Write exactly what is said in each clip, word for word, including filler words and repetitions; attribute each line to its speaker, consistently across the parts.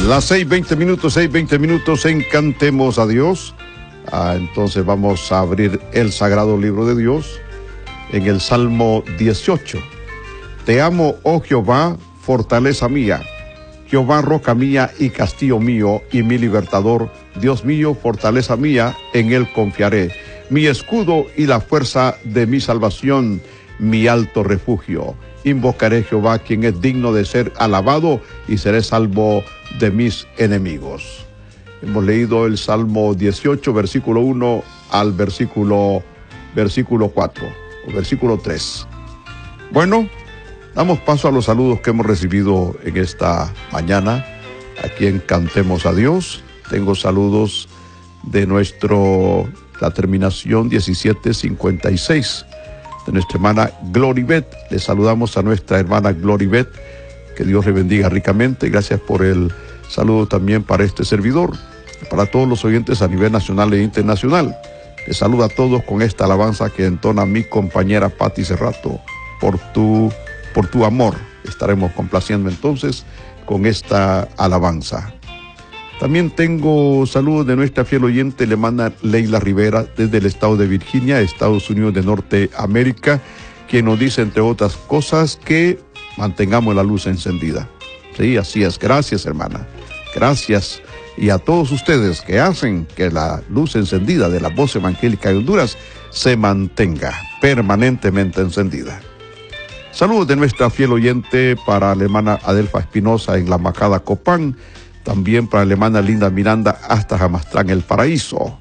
Speaker 1: Las seis veinte minutos, seis veinte minutos en Cantemos a Dios. Ah, entonces vamos a abrir el Sagrado Libro de Dios en el Salmo dieciocho. Te amo, oh Jehová, fortaleza mía. Jehová, roca mía y castillo mío y mi libertador. Dios mío, fortaleza mía, en él confiaré. Mi escudo y la fuerza de mi salvación, mi alto refugio. Invocaré a Jehová, quien es digno de ser alabado, y seré salvo de mis enemigos. Hemos leído el Salmo dieciocho, versículo uno al versículo, versículo cuatro, o versículo tres. Bueno, damos paso a los saludos que hemos recibido en esta mañana, aquí en Cantemos a Dios. Tengo saludos de nuestro, la terminación diecisiete cincuenta y seis, de nuestra hermana Gloribet. Le saludamos a nuestra hermana Gloribet, que Dios le bendiga ricamente. Gracias por el saludo también para este servidor, para todos los oyentes a nivel nacional e internacional. Les saludo a todos con esta alabanza que entona mi compañera Patti Cerrato. Por tu, por tu amor estaremos complaciendo entonces con esta alabanza. También tengo saludos de nuestra fiel oyente, la hermana Leila Rivera, desde el estado de Virginia, Estados Unidos de Norteamérica, quien nos dice, entre otras cosas, que mantengamos la luz encendida. Sí, así es. Gracias, hermana. Gracias. Y a todos ustedes que hacen que la luz encendida de la voz evangélica de Honduras se mantenga permanentemente encendida. Saludos de nuestra fiel oyente para la hermana Adelfa Espinosa en la Macada Copán, también para la hermana Linda Miranda hasta Jamastrán, El Paraíso.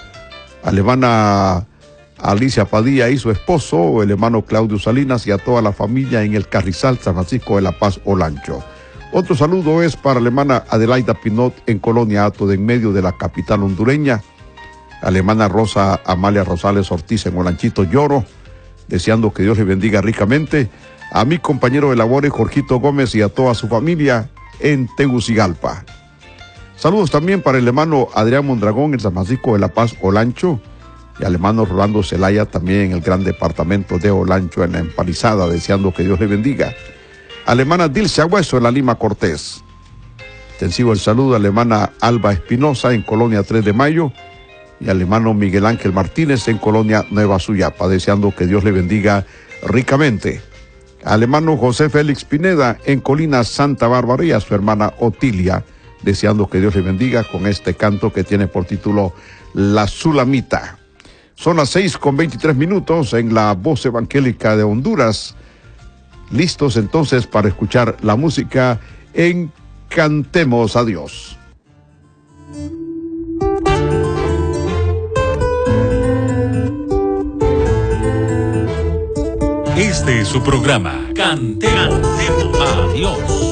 Speaker 1: A la hermana Alicia Padilla y su esposo, el hermano Claudio Salinas, y a toda la familia en el Carrizal, San Francisco de la Paz, Olancho. Otro saludo es para la hermana Adelaida Pinot en Colonia Hato de en medio de la capital hondureña. A la hermana Rosa Amalia Rosales Ortiz en Olanchito Lloro, deseando que Dios le bendiga ricamente. A mi compañero de labores, Jorgito Gómez, y a toda su familia en Tegucigalpa. Saludos también para el hermano Adrián Mondragón en San Francisco de la Paz, Olancho, y al hermano Rolando Zelaya también en el gran departamento de Olancho en la Empalizada, deseando que Dios le bendiga. A la hermana Dilce Agüeso en la Lima Cortés. Extensivo el saludo a la hermana Alba Espinosa en Colonia tres de Mayo y al hermano Miguel Ángel Martínez en Colonia Nueva Suyapa, deseando que Dios le bendiga ricamente. Al hermano José Félix Pineda en Colina Santa Bárbara y a su hermana Otilia, deseando que Dios le bendiga con este canto que tiene por título La Sulamita. Son las seis con veintitrés minutos en la voz evangélica de Honduras. Listos entonces para escuchar la música en Cantemos a Dios.
Speaker 2: Este es su programa, Cantemos a Dios.